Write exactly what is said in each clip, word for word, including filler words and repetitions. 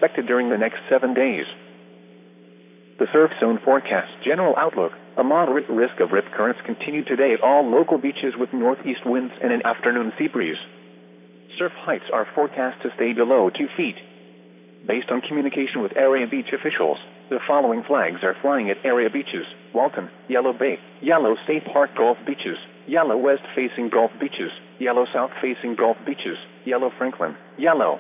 expected during the next seven days. The surf zone forecast general outlook. A moderate risk of rip currents continue today at all local beaches with northeast winds and an afternoon sea breeze. Surf heights are forecast to stay below two feet. Based on communication with area beach officials, the following flags are flying at area beaches: Walton, Yellow Bay, Yellow State Park Gulf Beaches, Yellow West-facing Gulf Beaches, Yellow South-facing Gulf Beaches, Yellow Franklin, Yellow.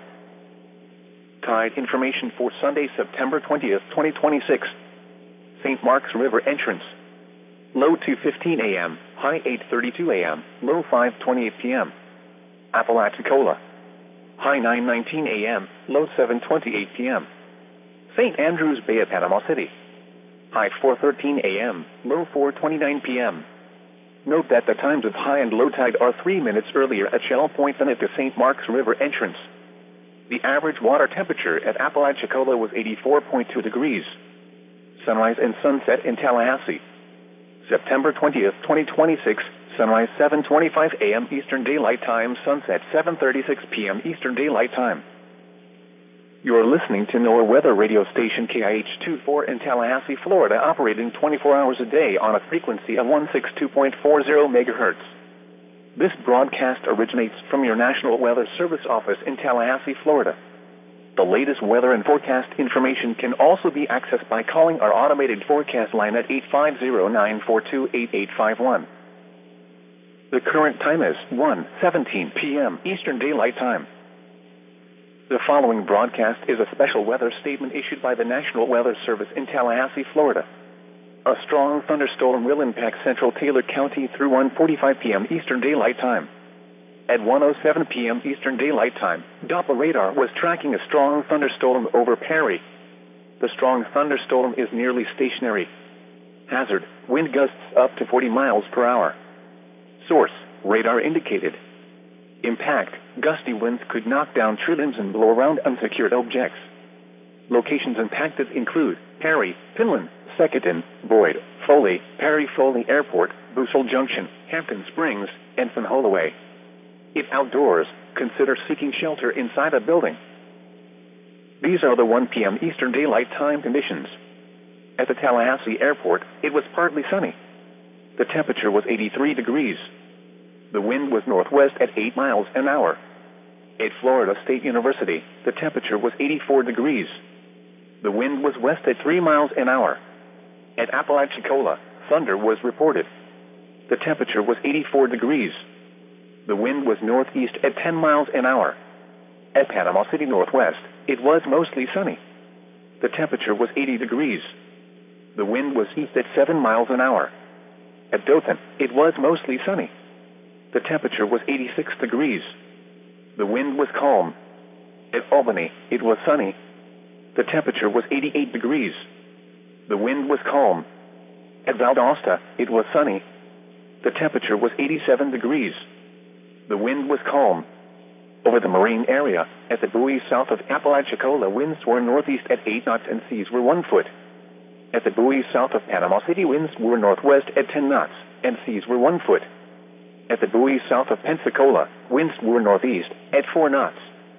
Tide information for Sunday, September twentieth, twenty twenty-six. Saint Mark's River entrance. Low two fifteen a m, high eight thirty-two a m, low five twenty-eight p m Apalachicola. High nine nineteen a m, low seven twenty-eight p m Saint Andrews Bay at Panama City. High four thirteen a m, low four twenty-nine p m Note that the times of high and low tide are three minutes earlier at Shell Point than at the Saint Mark's River entrance. The average water temperature at Apalachicola was eighty-four point two degrees. Sunrise and sunset in Tallahassee. September twentieth, twenty twenty-six, sunrise seven twenty-five a m Eastern Daylight Time, sunset seven thirty-six p m Eastern Daylight Time. You are listening to NOAA weather radio station K I H twenty-four in Tallahassee, Florida, operating twenty-four hours a day on a frequency of one sixty-two point four zero megahertz. This broadcast originates from your National Weather Service office in Tallahassee, Florida. The latest weather and forecast information can also be accessed by calling our automated forecast line at eight five zero, nine four two, eight eight five one. The current time is one seventeen p m Eastern Daylight Time. The following broadcast is a special weather statement issued by the National Weather Service in Tallahassee, Florida. A strong thunderstorm will impact central Taylor County through one forty-five p m Eastern Daylight Time. At one oh seven p m Eastern Daylight Time, Doppler radar was tracking a strong thunderstorm over Perry. The strong thunderstorm is nearly stationary. Hazard, wind gusts up to forty miles per hour. Source, radar indicated. Impact, gusty winds could knock down tree limbs and blow around unsecured objects. Locations impacted include Perry, Pinland, Seckerton, Boyd, Foley, Perry Foley Airport, Bussell Junction, Hampton Springs, and Van Holloway. If outdoors, consider seeking shelter inside a building. These are the one p m Eastern Daylight Time conditions. At the Tallahassee Airport, it was partly sunny. The temperature was eighty-three degrees. The wind was northwest at eight miles an hour. At Florida State University, the temperature was eighty-four degrees. The wind was west at three miles an hour. At Apalachicola, thunder was reported. The temperature was eighty-four degrees. The wind was northeast at ten miles an hour. At Panama City Northwest, it was mostly sunny. The temperature was eighty degrees. The wind was east at seven miles an hour. At Dothan, it was mostly sunny. The temperature was eighty-six degrees. The wind was calm. At Albany, it was sunny. The temperature was eighty-eight degrees. The wind was calm. At Valdosta, it was sunny. The temperature was eighty-seven degrees. The wind was calm. Over the marine area, at the buoy south of Apalachicola, winds were northeast at eight knots and seas were one foot. At the buoy south of Panama City, winds were northwest at ten knots and seas were one foot. At the buoy south of Pensacola, winds were northeast at four knots.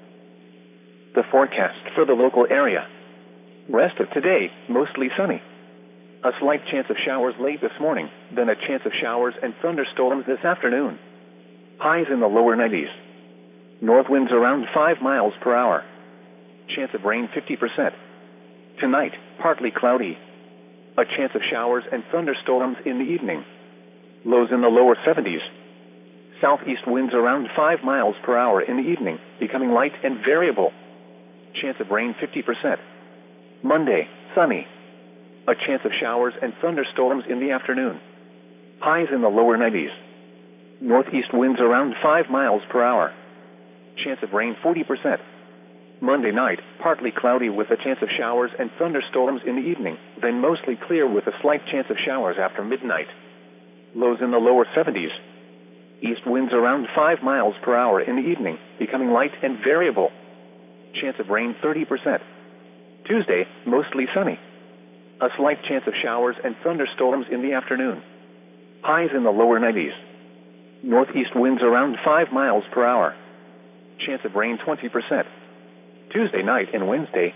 The forecast for the local area. Rest of today, mostly sunny. A slight chance of showers late this morning, then a chance of showers and thunderstorms this afternoon. Highs in the lower nineties. North winds around five miles per hour. Chance of rain fifty percent. Tonight, partly cloudy. A chance of showers and thunderstorms in the evening. Lows in the lower seventies. Southeast winds around five miles per hour in the evening, becoming light and variable. Chance of rain fifty percent. Monday, sunny. A chance of showers and thunderstorms in the afternoon. Highs in the lower nineties. Northeast winds around five miles per hour. Chance of rain forty percent. Monday night, partly cloudy with a chance of showers and thunderstorms in the evening, then mostly clear with a slight chance of showers after midnight. Lows in the lower seventies. East winds around five miles per hour in the evening, becoming light and variable. Chance of rain thirty percent. Tuesday, mostly sunny. A slight chance of showers and thunderstorms in the afternoon. Highs in the lower nineties. Northeast winds around five miles per hour. Chance of rain twenty percent. Tuesday night and Wednesday,